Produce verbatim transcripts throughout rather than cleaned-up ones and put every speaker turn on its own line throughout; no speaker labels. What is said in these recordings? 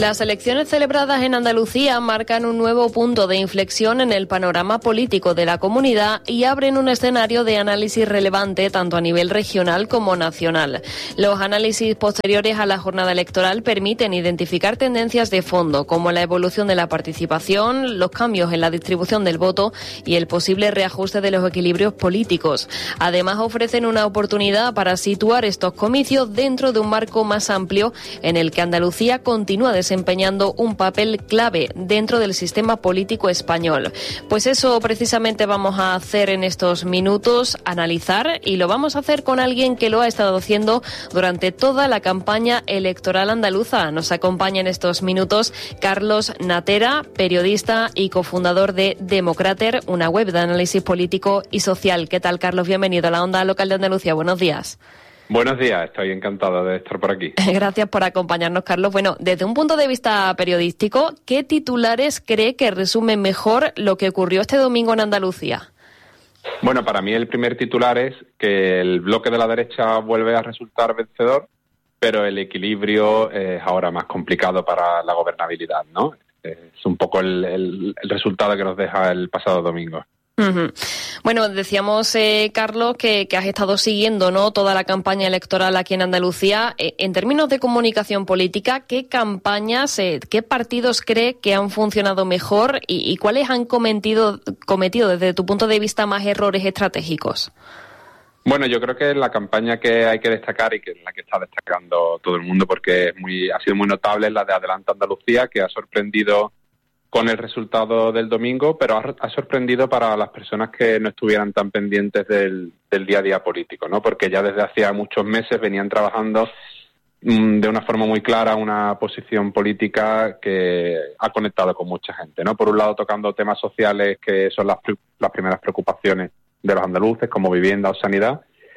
Las elecciones celebradas en Andalucía marcan un nuevo punto de inflexión en el panorama político de la comunidad y abren un escenario de análisis relevante tanto a nivel regional como nacional. Los análisis posteriores a la jornada electoral permiten identificar tendencias de fondo, como la evolución de la participación, los cambios en la distribución del voto y el posible reajuste de los equilibrios políticos. Además, ofrecen una oportunidad para situar estos comicios dentro de un marco más amplio en el que Andalucía continúa desempeñando un papel clave dentro del sistema político español. Pues eso precisamente vamos a hacer en estos minutos, analizar, y lo vamos a hacer con alguien que lo ha estado haciendo durante toda la campaña electoral andaluza. Nos acompaña en estos minutos Carlos Natera, periodista y cofundador de Democrater, una web de análisis político y social. ¿Qué tal, Carlos? Bienvenido a la Onda Local de Andalucía. Buenos días.
Buenos días, estoy encantado de estar por aquí.
Gracias por acompañarnos, Carlos. Bueno, desde un punto de vista periodístico, ¿qué titulares cree que resumen mejor lo que ocurrió este domingo en Andalucía?
Bueno, para mí el primer titular es que el bloque de la derecha vuelve a resultar vencedor, pero el equilibrio es ahora más complicado para la gobernabilidad, ¿no? Es un poco el, el, el resultado que nos deja el pasado domingo.
Uh-huh. Bueno, decíamos, eh, Carlos, que, que has estado siguiendo, ¿no?, toda la campaña electoral aquí en Andalucía. Eh, en términos de comunicación política, ¿qué campañas, eh, qué partidos cree que han funcionado mejor y, y cuáles han cometido, cometido desde tu punto de vista más errores estratégicos?
Bueno, yo creo que la campaña que hay que destacar y que es la que está destacando todo el mundo porque es muy, ha sido muy notable es la de Adelante Andalucía, que ha sorprendido con el resultado del domingo, pero ha, ha sorprendido para las personas que no estuvieran tan pendientes del, del día a día político, ¿no? Porque ya desde hacía muchos meses venían trabajando mmm, de una forma muy clara una posición política que ha conectado con mucha gente, ¿no? Por un lado tocando temas sociales que son las, las primeras preocupaciones de los andaluces, como vivienda o sanidad,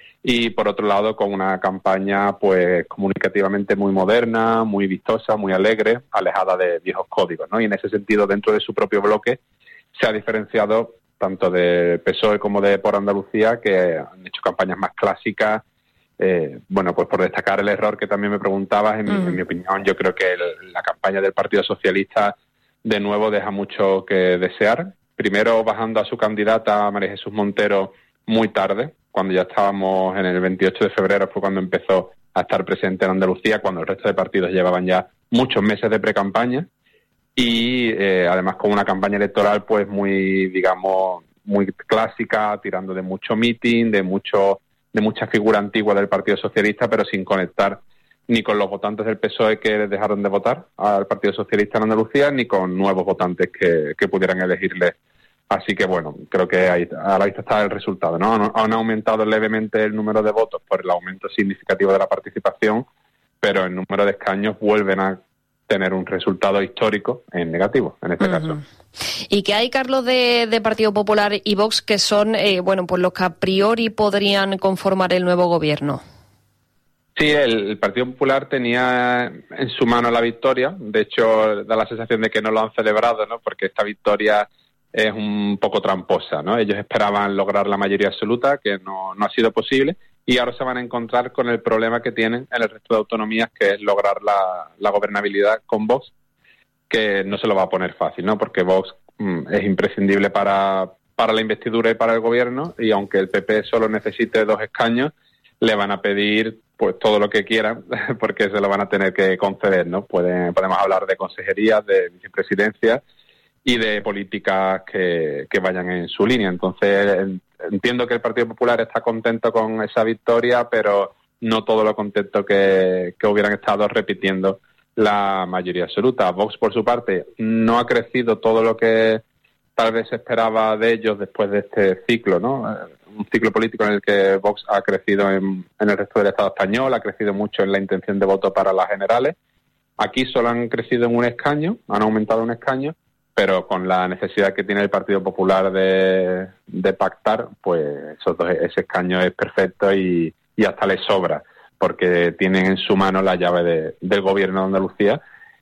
y por otro lado con una campaña pues comunicativamente muy moderna, muy vistosa, muy alegre, alejada de viejos códigos, ¿no? Y en ese sentido, dentro de su propio bloque, se ha diferenciado tanto de P S O E como de Por Andalucía, que han hecho campañas más clásicas. Eh, bueno, pues por destacar el error que también me preguntabas, en, mm. mi, en mi opinión, yo creo que el, la campaña del Partido Socialista de nuevo deja mucho que desear. Primero bajando a su candidata, María Jesús Montero, muy tarde, cuando ya estábamos en el veintiocho de febrero, fue cuando empezó a estar presente en Andalucía, cuando el resto de partidos llevaban ya muchos meses de pre-campaña y eh, además con una campaña electoral pues muy, digamos, muy clásica, tirando de mucho meeting, de mucho de mucha figura antigua del Partido Socialista, pero sin conectar ni con los votantes del P S O E que dejaron de votar al Partido Socialista en Andalucía, ni con nuevos votantes que, que pudieran elegirle. Así que, bueno, creo que ahí, a la vista está el resultado, ¿no? Han, han aumentado levemente el número de votos por el aumento significativo de la participación, pero el número de escaños vuelven a tener un resultado histórico en negativo, en este uh-huh. caso.
¿Y qué hay, Carlos, de, de Partido Popular y Vox, que son, eh, bueno, pues los que a priori podrían conformar el nuevo gobierno?
Sí, el, el Partido Popular tenía en su mano la victoria. De hecho, da la sensación de que no lo han celebrado, ¿no? Porque esta victoria es un poco tramposa, ¿no? Ellos esperaban lograr la mayoría absoluta, que no, no ha sido posible, y ahora se van a encontrar con el problema que tienen en el resto de autonomías, que es lograr la, la gobernabilidad con Vox, que no se lo va a poner fácil, ¿no? Porque Vox mm, es imprescindible para, para la investidura y para el gobierno, y aunque el P P solo necesite dos escaños, le van a pedir pues todo lo que quieran, porque se lo van a tener que conceder, ¿no? Pueden, podemos hablar de consejerías, de vicepresidencia y de políticas que, que vayan en su línea. Entonces, entiendo que el Partido Popular está contento con esa victoria, pero no todo lo contento que, que hubieran estado repitiendo la mayoría absoluta. Vox, por su parte, no ha crecido todo lo que tal vez se esperaba de ellos después de este ciclo, ¿no? Un ciclo político en el que Vox ha crecido en, en el resto del Estado español, ha crecido mucho en la intención de voto para las generales. Aquí solo han crecido en un escaño, han aumentado un escaño, pero con la necesidad que tiene el Partido Popular de, de pactar, pues esos dos, ese escaño es perfecto y, y hasta les sobra, porque tienen en su mano la llave de, del gobierno de Andalucía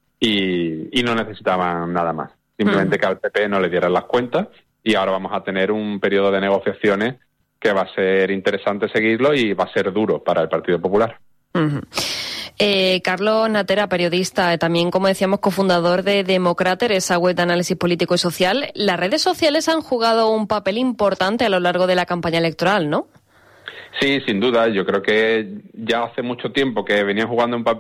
y, y no necesitaban nada más. Simplemente uh-huh. que al P P no le dieran las cuentas y ahora vamos a tener un periodo de negociaciones que va a ser interesante seguirlo y va a ser duro para el Partido Popular.
Uh-huh. Eh, Carlos Natera, periodista, también, como decíamos, cofundador de Democrater, esa web de análisis político y social. Las redes sociales han jugado un papel importante a lo largo de la campaña electoral, ¿no?
Sí, sin duda. Yo creo que ya hace mucho tiempo que venían jugando un papel